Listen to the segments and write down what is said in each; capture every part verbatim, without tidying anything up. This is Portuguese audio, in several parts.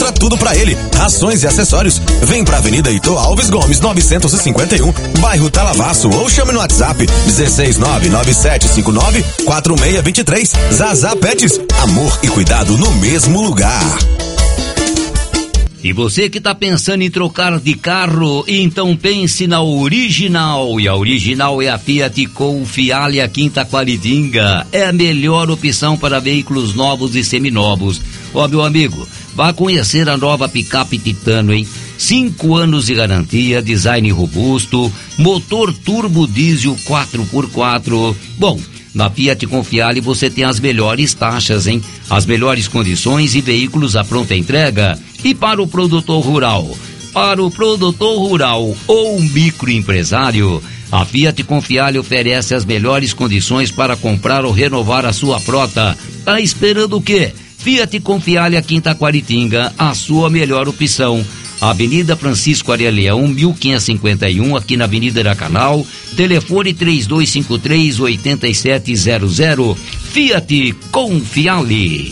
encontra tudo pra ele, rações e acessórios. Vem pra Avenida Heitor Alves Gomes, novecentos e cinquenta e um, bairro Talavaço, ou chame no WhatsApp dezesseis nove nove sete cinco nove quatro seis dois três. Zazá Pets, amor e cuidado no mesmo lugar. E você que tá pensando em trocar de carro, então pense na Original. E a Original é a Fiat Confiale aqui em Taquaritinga. É a melhor opção para veículos novos e seminovos. Ó, meu amigo, vá conhecer a nova picape Titano, hein? Cinco anos de garantia, design robusto, motor turbo diesel quatro por quatro. Bom, na Fiat Confiale você tem as melhores taxas, hein? As melhores condições e veículos à pronta entrega. E para o produtor rural, para o produtor rural ou microempresário, a Fiat Confiale oferece as melhores condições para comprar ou renovar a sua frota. Tá esperando o quê? Fiat Confiale aqui em Taquaritinga, a sua melhor opção. Avenida Francisco Aria Leão, mil quinhentos e cinquenta e um, aqui na Avenida da Canal. Telefone três dois cinco três, oito sete zero zero. Fiat Confiale.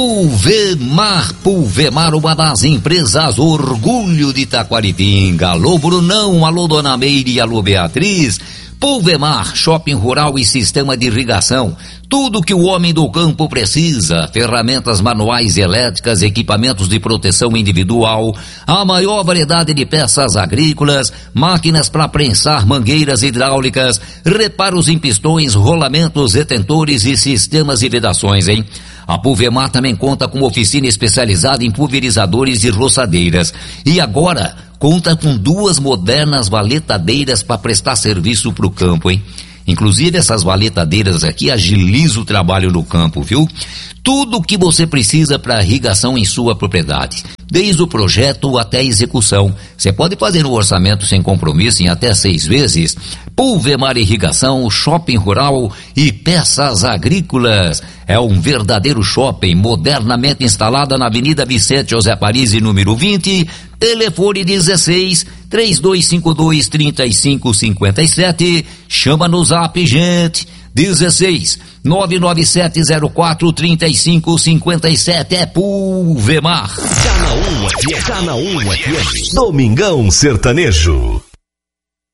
Pulvemar, Pulvemar, uma das empresas orgulho de Taquaritinga. Alô Brunão, alô Dona Meire e alô Beatriz. Pulvemar, shopping rural e sistema de irrigação. Tudo que o homem do campo precisa. Ferramentas manuais e elétricas, equipamentos de proteção individual, a maior variedade de peças agrícolas, máquinas para prensar mangueiras hidráulicas, reparos em pistões, rolamentos, retentores e sistemas de vedações, hein? A Pulvemar também conta com oficina especializada em pulverizadores e roçadeiras. E agora conta com duas modernas valetadeiras para prestar serviço para o campo, hein? Inclusive essas valetadeiras aqui agilizam o trabalho no campo, viu? Tudo o que você precisa para irrigação em sua propriedade, desde o projeto até a execução. Você pode fazer o orçamento sem compromisso em até seis vezes. Pulvemar Irrigação, shopping rural e peças agrícolas. É um verdadeiro shopping modernamente instalado na Avenida Vicente José Parisi, número vinte. Telefone dezesseis, três dois cinco dois, três cinco cinco sete. Chama no zap, gente. dezesseis, nove nove sete zero quatro, três cinco cinco sete. É Pulvemar. Canal um F M. Canal um F M. Domingão Sertanejo.